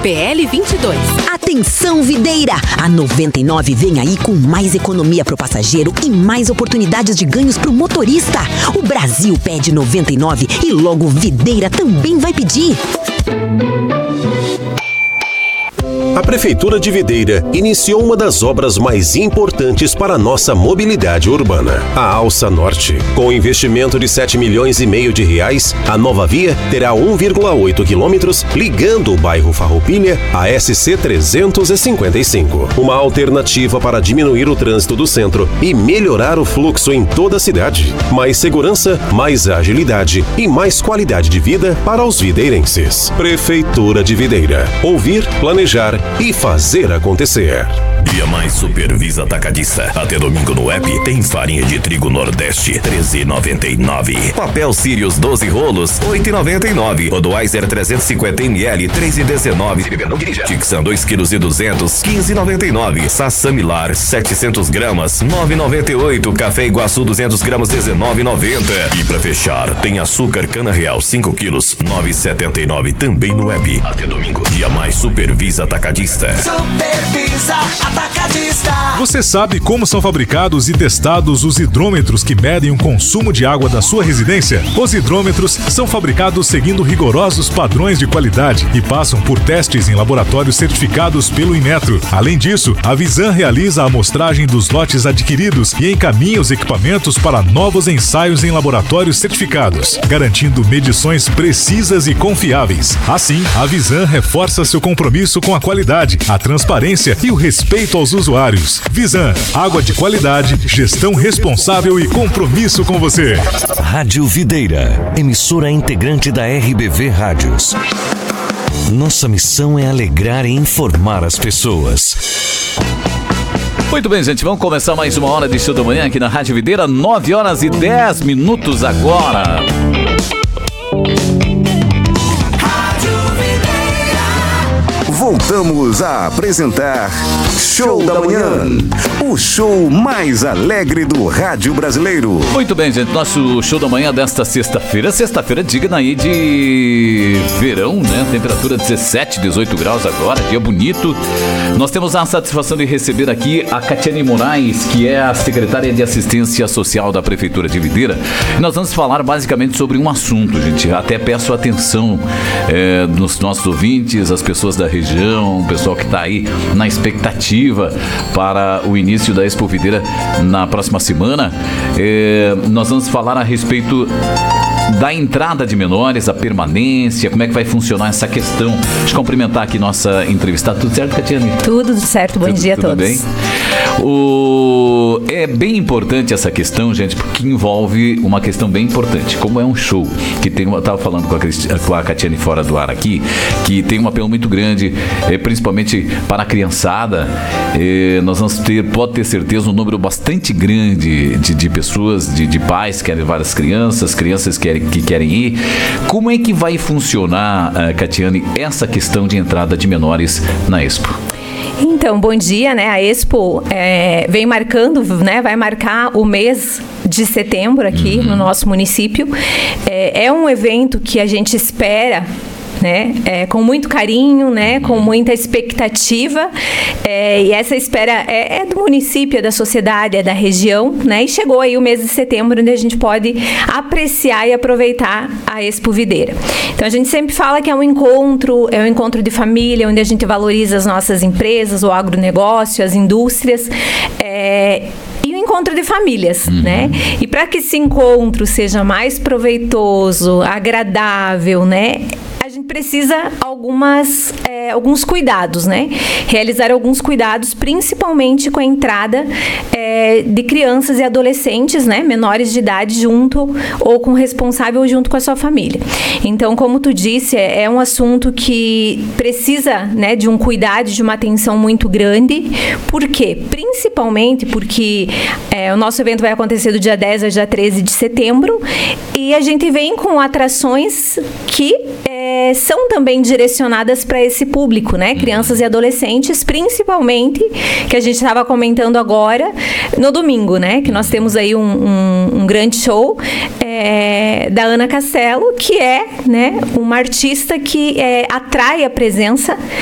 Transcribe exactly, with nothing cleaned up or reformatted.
P L vinte e dois. Atenção, videira! A noventa e nove vem aí com mais economia pro passageiro e mais oportunidades de ganhos pro motorista. O Brasil pede noventa e nove e logo Videira também vai pedir. A Prefeitura de Videira iniciou uma das obras mais importantes para a nossa mobilidade urbana, a Alça Norte. Com investimento de sete milhões e meio de reais, a nova via terá um vírgula oito quilômetros ligando o bairro Farroupilha à S C trezentos e cinquenta e cinco. Uma alternativa para diminuir o trânsito do centro e melhorar o fluxo em toda a cidade. Mais segurança, mais agilidade e mais qualidade de vida para os videirenses. Prefeitura de Videira. Ouvir, planejar e fazer acontecer. Dia Mais Supervisa Atacadista. Até domingo no app tem farinha de trigo Nordeste treze reais e noventa e nove centavos. Papel Sirius doze rolos oito reais e noventa e nove centavos. Budweiser trezentos e cinquenta mililitros três reais e dezenove centavos. Tixan dois quilos e duzentos quinze reais e noventa e nove centavos. Sassamilar setecentos gramas nove reais e noventa e oito centavos. Café Iguaçu duzentos gramas dezenove reais e noventa centavos. E pra fechar tem açúcar Cana Real cinco quilos nove reais e setenta e nove centavos também no app. Até domingo. Dia Mais Supervisa Atacadista. Supervisa Atacadista. Você sabe como são fabricados e testados os hidrômetros que medem o consumo de água da sua residência? Os hidrômetros são fabricados seguindo rigorosos padrões de qualidade e passam por testes em laboratórios certificados pelo Inmetro. Além disso, a Visan realiza a amostragem dos lotes adquiridos e encaminha os equipamentos para novos ensaios em laboratórios certificados, garantindo medições precisas e confiáveis. Assim, a Visan reforça seu compromisso com a qualidade, a transparência e o respeito aos usuários. Visan, água de qualidade, gestão responsável e compromisso com você. Rádio Videira, emissora integrante da R B V Rádios. Nossa missão é alegrar e informar as pessoas. Muito bem, gente, vamos começar mais uma hora de show da manhã aqui na Rádio Videira, nove horas e dez minutos agora. Voltamos a apresentar Show da Manhã, o show mais alegre do rádio brasileiro. Muito bem, gente, nosso show da manhã desta sexta-feira, sexta-feira digna aí de verão, né? Temperatura dezessete, dezoito graus agora, dia bonito. Nós temos a satisfação de receber aqui a Catiane Moraes, que é a secretária de Assistência Social da Prefeitura de Videira. E nós vamos falar basicamente sobre um assunto, gente. Até peço atenção é, dos nossos ouvintes, as pessoas da região, o pessoal que está aí na expectativa para o início da Expo Videira na próxima semana. É, nós vamos falar a respeito da entrada de menores, a permanência, como é que vai funcionar essa questão. Deixa eu cumprimentar aqui nossa entrevistada. Tudo certo, Catiane? Tudo certo, bom tudo, dia a tudo todos. Bem? O... É bem importante essa questão, gente, porque envolve uma questão bem importante. Como é um show, que tem uma... Eu estava falando com a, Cristi... com a Catiane fora do ar aqui, que tem um apelo muito grande, é, principalmente para a criançada. É, nós vamos ter, pode ter certeza, um número bastante grande de, de pessoas, de, de pais que querem levar as crianças, crianças que querem, que querem ir. Como é que vai funcionar, uh, Catiane, essa questão de entrada de menores na Expo? Então, bom dia, né? A Expo é, vem marcando, né? Vai marcar o mês de setembro aqui uhum. no nosso município. É, é um evento que a gente espera, né? É, com muito carinho, né? Com muita expectativa, é, e essa espera é, é do município, é da sociedade, é da região, né? E chegou aí o mês de setembro, onde a gente pode apreciar e aproveitar a Expo Videira. Então a gente sempre fala que é um encontro, é um encontro de família, onde a gente valoriza as nossas empresas, o agronegócio, as indústrias, é, e o encontro de famílias, uhum. né? E para que esse encontro seja mais proveitoso, agradável, né? A gente precisa algumas, é, alguns cuidados, né? Realizar alguns cuidados, principalmente com a entrada é, de crianças e adolescentes, né? Menores de idade junto ou com o responsável junto com a sua família. Então, como tu disse, é, é um assunto que precisa, né, de um cuidado, de uma atenção muito grande. Por quê? Principalmente porque é, o nosso evento vai acontecer do dia dez ao dia treze de setembro e a gente vem com atrações que é, são também direcionadas para esse público, né? Crianças e adolescentes, principalmente, que a gente estava comentando agora, no domingo, né? Que nós temos aí um, um, um grande show é, da Ana Castelo, que é, né, uma artista que é, atrai a presença